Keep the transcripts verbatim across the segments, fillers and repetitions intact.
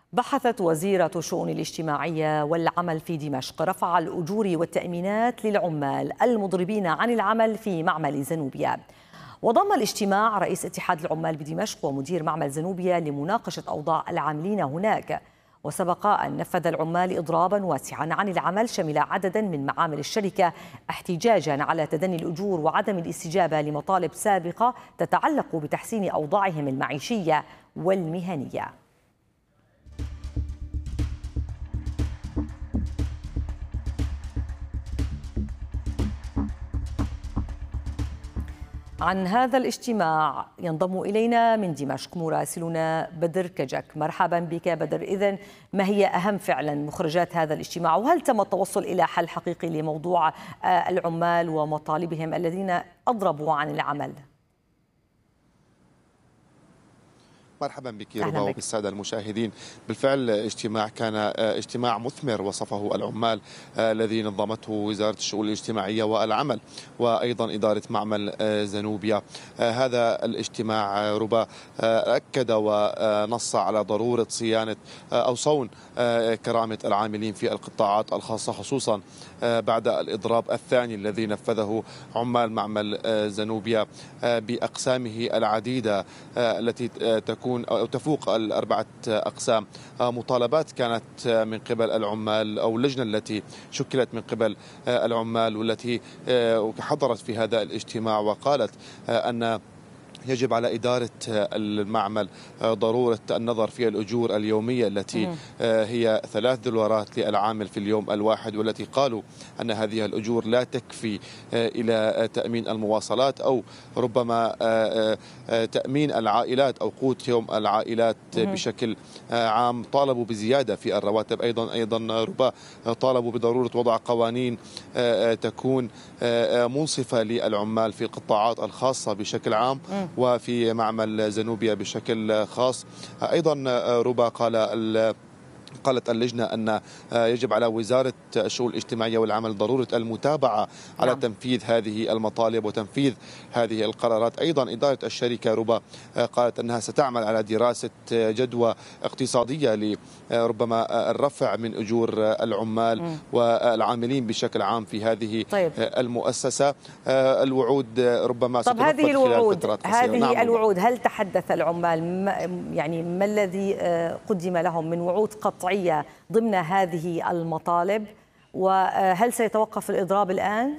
بحثت وزيرة الشؤون الاجتماعية والعمل في دمشق رفع الأجور والتأمينات للعمال المضربين عن العمل في معمل زنوبيا. وضم الاجتماع رئيس اتحاد العمال بدمشق ومدير معمل زنوبيا لمناقشة أوضاع العاملين هناك. وسبق أن نفذ العمال إضرابا واسعا عن العمل شمل عددا من معامل الشركة احتجاجا على تدني الأجور وعدم الاستجابة لمطالب سابقة تتعلق بتحسين أوضاعهم المعيشية والمهنية. عن هذا الاجتماع ينضم إلينا من دمشق مراسلنا بدر كجك. مرحبا بك بدر. إذن ما هي أهم فعلا مخرجات هذا الاجتماع، وهل تم التوصل إلى حل حقيقي لموضوع العمال ومطالبهم الذين أضربوا عن العمل؟ مرحبا بك ربا وبالسادة المشاهدين. بالفعل اجتماع كان اجتماع مثمر وصفه العمال الذي نظمته وزارة الشؤون الاجتماعية والعمل وأيضا إدارة معمل زنوبيا. هذا الاجتماع ربا أكد ونص على ضرورة صيانة أو صون كرامة العاملين في القطاعات الخاصة، خصوصا بعد الإضراب الثاني الذي نفذه عمال معمل زنوبيا بأقسامه العديدة التي تكون أو تفوق الأربعة أقسام. مطالبات كانت من قبل العمال أو اللجنة التي شكلت من قبل العمال والتي حضرت في هذا الاجتماع، وقالت أن يجب على إدارة المعمل ضرورة النظر في الأجور اليومية التي هي ثلاث دولارات للعامل في اليوم الواحد، والتي قالوا أن هذه الأجور لا تكفي إلى تأمين المواصلات أو ربما تأمين العائلات أو قوت يوم العائلات بشكل عام. طالبوا بزيادة في الرواتب، أيضا أيضا ربما طالبوا بضرورة وضع قوانين تكون منصفة للعمال في القطاعات الخاصة بشكل عام وفي معمل زنوبيا بشكل خاص. أيضا ربا قال قالت اللجنة أن يجب على وزارة الشؤون الاجتماعية والعمل ضرورة المتابعة على نعم. تنفيذ هذه المطالب وتنفيذ هذه القرارات. أيضا إدارة الشركة ربا قالت أنها ستعمل على دراسة جدوى اقتصادية لربما الرفع من أجور العمال م. والعاملين بشكل عام في هذه طيب. المؤسسة. الوعود ربما طب هذه الوعود هذه نعم. الوعود هل تحدث العمال يعني ما الذي قدم لهم من وعود قطعية ضمن هذه المطالب، وهل سيتوقف الإضراب الآن؟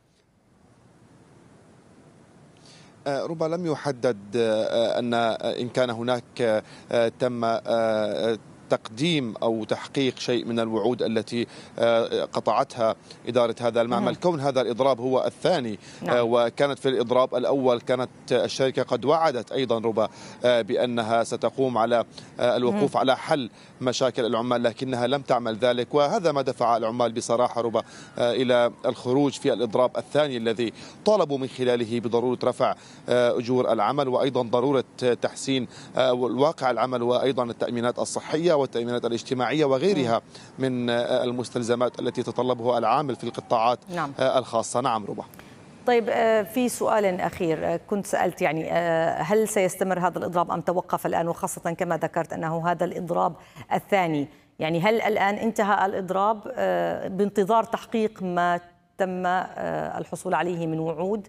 ربما لم يحدد أن إن كان هناك تم تقديم أو تحقيق شيء من الوعود التي قطعتها إدارة هذا المعمل، كون هذا الإضراب هو الثاني. نعم. وكانت في الإضراب الأول كانت الشركة قد وعدت أيضا ربا بأنها ستقوم على الوقوف على حل مشاكل العمال، لكنها لم تعمل ذلك، وهذا ما دفع العمال بصراحة ربا إلى الخروج في الإضراب الثاني الذي طالبوا من خلاله بضرورة رفع أجور العمل وأيضا ضرورة تحسين الواقع العمل وأيضا التأمينات الصحية والتأمينات الاجتماعية وغيرها من المستلزمات التي تتطلبها العامل في القطاعات نعم. الخاصة. نعم ربا. طيب في سؤال أخير، كنت سألت يعني هل سيستمر هذا الإضراب أم توقف الآن، وخاصة كما ذكرت أنه هذا الإضراب الثاني، يعني هل الآن انتهى الإضراب بانتظار تحقيق ما تم الحصول عليه من وعود؟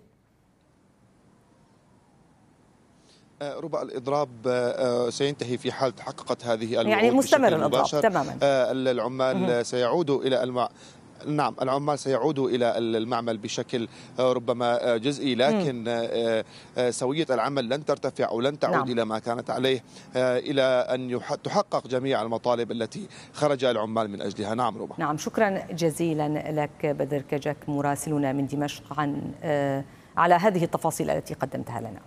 ربما الإضراب سينتهي في حال تحققت هذه الوعود يعني مستمر الإضراب تماما. العمال سيعودوا إلى المع... نعم العمال سيعودوا إلى المعمل بشكل ربما جزئي، لكن م. سوية العمل لن ترتفع أو لن تعود نعم. إلى ما كانت عليه إلى أن تحقق جميع المطالب التي خرج العمال من أجلها. نعم ربما. نعم شكرا جزيلا لك بدر كجك مراسلنا من دمشق عن على هذه التفاصيل التي قدمتها لنا.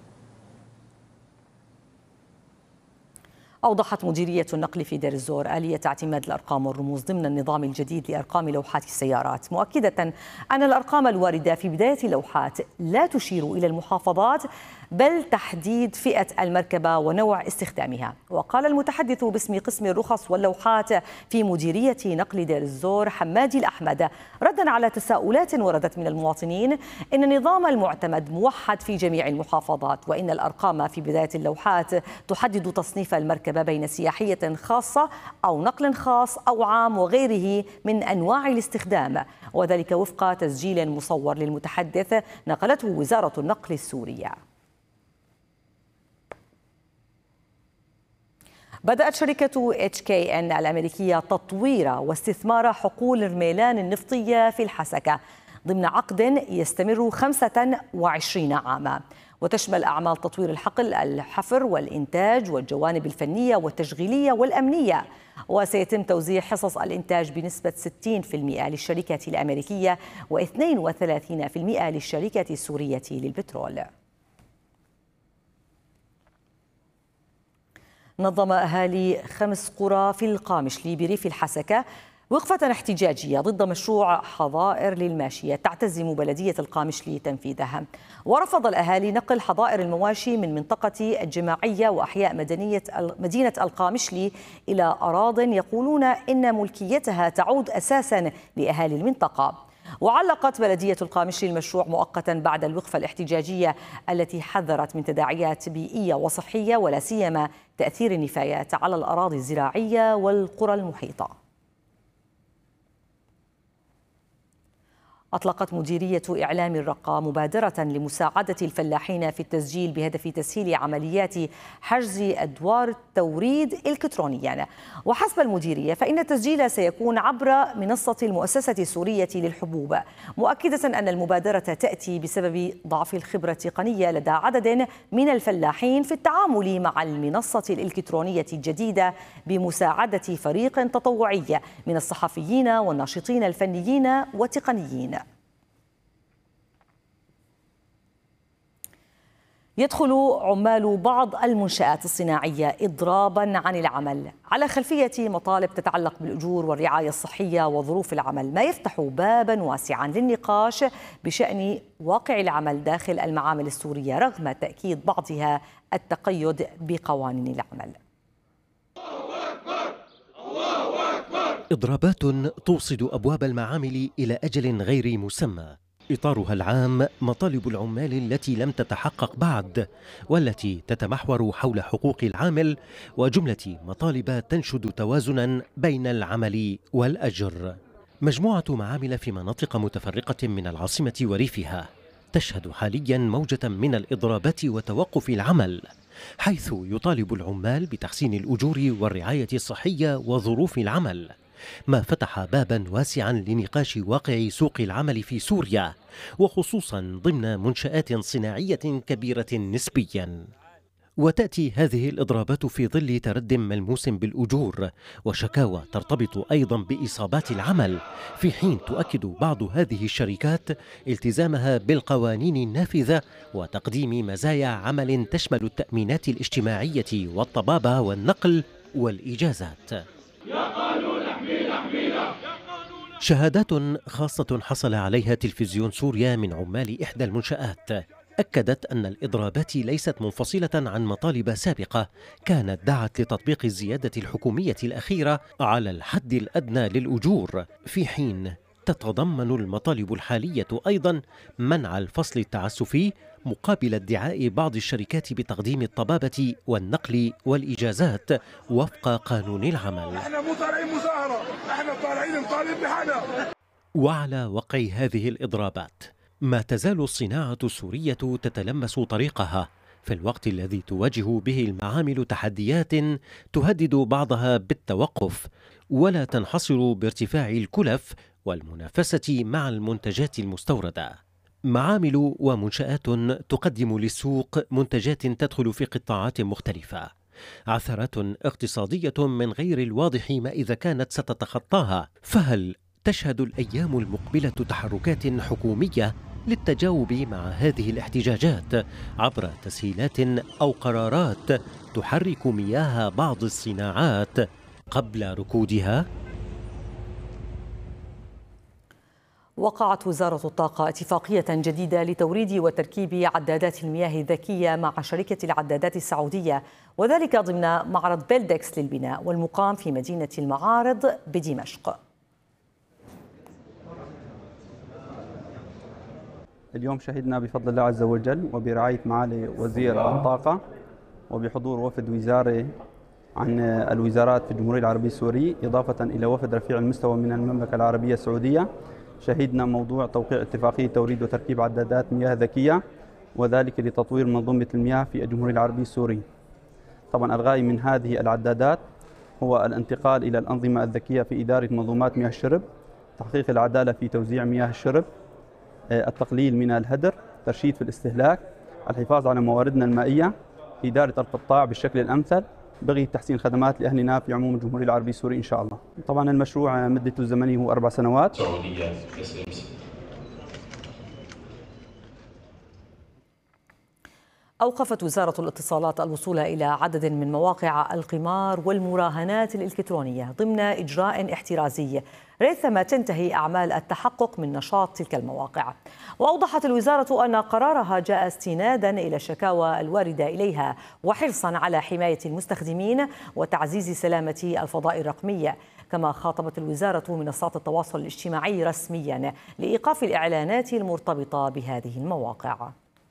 أوضحت مديرية النقل في دير الزور آلية اعتماد الأرقام والرموز ضمن النظام الجديد لأرقام لوحات السيارات، مؤكدة أن الأرقام الواردة في بداية اللوحات لا تشير إلى المحافظات بل تحديد فئة المركبة ونوع استخدامها. وقال المتحدث باسم قسم الرخص واللوحات في مديرية نقل دير الزور حمادي الأحمد ردا على تساؤلات وردت من المواطنين إن النظام المعتمد موحد في جميع المحافظات، وإن الأرقام في بداية اللوحات تحدد تصنيف المركبة بين سياحية خاصة أو نقل خاص أو عام وغيره من أنواع الاستخدام، وذلك وفق تسجيل مصور للمتحدث نقلته وزارة النقل السورية. بدأت شركة إتش كي إن الأمريكية تطوير واستثمار حقول رميلان النفطية في الحسكة ضمن عقد يستمر خمسة وعشرين عاما، وتشمل أعمال تطوير الحقل، الحفر والإنتاج والجوانب الفنية والتشغيلية والأمنية. وسيتم توزيع حصص الإنتاج بنسبة ستين بالمئة للشركة الأمريكية واثنين وثلاثين بالمئة للشركة السورية للبترول. نظم أهالي خمس قرى في القامشلي بريف الحسكة وقفة احتجاجية ضد مشروع حظائر للماشية تعتزم بلدية القامشلي تنفيذها. ورفض الأهالي نقل حظائر المواشي من منطقة الجماعية وأحياء مدنية مدينة القامشلي إلى أراضٍ يقولون إن ملكيتها تعود أساساً لأهالي المنطقة. وعلقت بلدية القامشلي المشروع مؤقتا بعد الوقفة الاحتجاجية التي حذرت من تداعيات بيئية وصحية ولا سيما تأثير النفايات على الأراضي الزراعية والقرى المحيطة. أطلقت مديرية إعلام الرقة مبادرة لمساعدة الفلاحين في التسجيل بهدف تسهيل عمليات حجز أدوار التوريد إلكترونيا. وحسب المديرية فإن التسجيل سيكون عبر منصة المؤسسة السورية للحبوب، مؤكدة أن المبادرة تأتي بسبب ضعف الخبرة التقنية لدى عدد من الفلاحين في التعامل مع المنصة الإلكترونية الجديدة بمساعدة فريق تطوعي من الصحفيين والناشطين الفنيين والتقنيين. يدخل عمال بعض المنشآت الصناعية إضرابا عن العمل على خلفية مطالب تتعلق بالأجور والرعاية الصحية وظروف العمل، ما يفتح بابا واسعا للنقاش بشأن واقع العمل داخل المعامل السورية رغم تأكيد بعضها التقيد بقوانين العمل. إضرابات توصد أبواب المعامل إلى أجل غير مسمى، إطارها العام مطالب العمال التي لم تتحقق بعد والتي تتمحور حول حقوق العامل وجملة مطالب تنشد توازنا بين العمل والأجر. مجموعة معامل في مناطق متفرقة من العاصمة وريفها تشهد حاليا موجة من الإضرابات وتوقف العمل، حيث يطالب العمال بتحسين الأجور والرعاية الصحية وظروف العمل، ما فتح بابا واسعا لنقاش واقع سوق العمل في سوريا وخصوصا ضمن منشآت صناعية كبيرة نسبيا. وتأتي هذه الإضرابات في ظل ترد ملموس بالأجور وشكاوى ترتبط أيضا بإصابات العمل، في حين تؤكد بعض هذه الشركات التزامها بالقوانين النافذة وتقديم مزايا عمل تشمل التأمينات الاجتماعية والطبابة والنقل والإجازات. يا قانون احمينا احمينا. شهادات خاصة حصل عليها تلفزيون سوريا من عمال إحدى المنشآت أكدت أن الإضرابات ليست منفصلة عن مطالب سابقة كانت دعت لتطبيق الزيادة الحكومية الأخيرة على الحد الأدنى للأجور، في حين تتضمن المطالب الحالية أيضا منع الفصل التعسفي مقابل ادعاء بعض الشركات بتقديم الطبابة والنقل والإجازات وفق قانون العمل. احنا مو طالعين مظاهرة، احنا طالعين نطالب بحالنا. وعلى وقع هذه الإضرابات ما تزال الصناعة السورية تتلمس طريقها في الوقت الذي تواجه به المعامل تحديات تهدد بعضها بالتوقف ولا تنحصر بارتفاع الكلف والمنافسة مع المنتجات المستوردة. معامل ومنشآت تقدم للسوق منتجات تدخل في قطاعات مختلفة، عثرات اقتصادية من غير الواضح ما إذا كانت ستتخطاها، فهل تشهد الأيام المقبلة تحركات حكومية للتجاوب مع هذه الاحتجاجات عبر تسهيلات أو قرارات تحرك مياه بعض الصناعات قبل ركودها؟ وقعت وزارة الطاقة اتفاقية جديدة لتوريد وتركيب عدادات المياه الذكية مع شركة العدادات السعودية، وذلك ضمن معرض بيلدكس للبناء والمقام في مدينة المعارض بدمشق. اليوم شهدنا بفضل الله عز وجل وبرعاية معالي وزير الطاقة وبحضور وفد وزاري عن الوزارات في الجمهورية العربية السورية، إضافة إلى وفد رفيع المستوى من المملكة العربية السعودية، شهدنا موضوع توقيع اتفاقية توريد وتركيب عدادات مياه ذكية، وذلك لتطوير منظومة المياه في الجمهورية العربية السورية. طبعا الغاية من هذه العدادات هو الانتقال إلى الأنظمة الذكية في إدارة منظومات مياه الشرب، تحقيق العدالة في توزيع مياه الشرب، التقليل من الهدر، ترشيد في الاستهلاك، الحفاظ على مواردنا المائية، إدارة القطاع بالشكل الأمثل، بغي تحسين خدمات لأهلنا في عموم الجمهورية العربية السورية إن شاء الله. طبعا المشروع مدته الزمنية هو أربع سنوات. أوقفت وزارة الاتصالات الوصول إلى عدد من مواقع القمار والمراهنات الإلكترونية ضمن إجراء احترازي ريثما تنتهي أعمال التحقق من نشاط تلك المواقع. وأوضحت الوزارة أن قرارها جاء استنادا إلى الشكاوى الواردة إليها وحرصا على حماية المستخدمين وتعزيز سلامة الفضاء الرقمي. كما خاطبت الوزارة منصات التواصل الاجتماعي رسميا لإيقاف الإعلانات المرتبطة بهذه المواقع.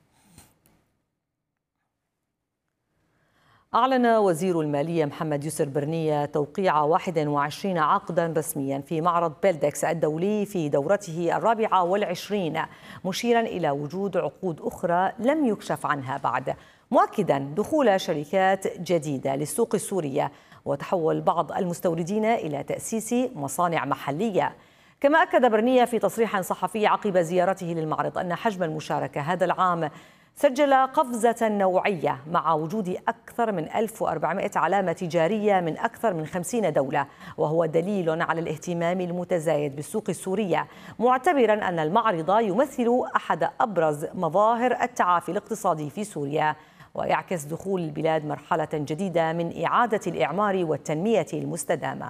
أعلن وزير المالية محمد يسر برنية توقيع واحد وعشرين عقدا رسميا في معرض بيلدكس الدولي في دورته الرابعة والعشرين، مشيرا إلى وجود عقود أخرى لم يكشف عنها بعد، مؤكدا دخول شركات جديدة للسوق السورية وتحول بعض المستوردين إلى تأسيس مصانع محلية. كما أكد برنية في تصريح صحفي عقب زيارته للمعرض أن حجم المشاركة هذا العام سجل قفزة نوعية مع وجود أكثر من ألف وأربعمائة علامة تجارية من أكثر من خمسين دولة، وهو دليل على الاهتمام المتزايد بالسوق السورية، معتبرا أن المعرض يمثل أحد أبرز مظاهر التعافي الاقتصادي في سوريا، ويعكس دخول البلاد مرحلة جديدة من إعادة الإعمار والتنمية المستدامة.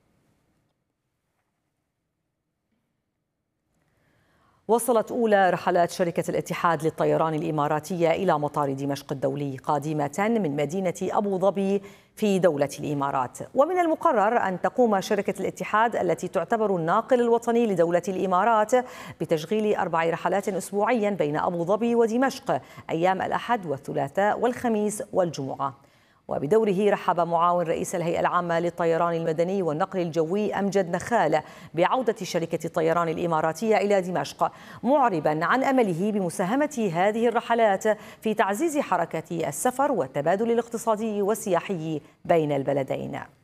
وصلت أولى رحلات شركة الاتحاد للطيران الإماراتية إلى مطار دمشق الدولي قادمة من مدينة أبو ظبي في دولة الإمارات. ومن المقرر أن تقوم شركة الاتحاد التي تعتبر الناقل الوطني لدولة الإمارات بتشغيل أربع رحلات أسبوعيا بين أبو ظبي ودمشق أيام الأحد والثلاثاء والخميس والجمعة. وبدوره رحب معاون رئيس الهيئة العامة للطيران المدني والنقل الجوي أمجد نخال بعودة شركة الطيران الإماراتية إلى دمشق، معربا عن أمله بمساهمة هذه الرحلات في تعزيز حركة السفر والتبادل الاقتصادي والسياحي بين البلدين.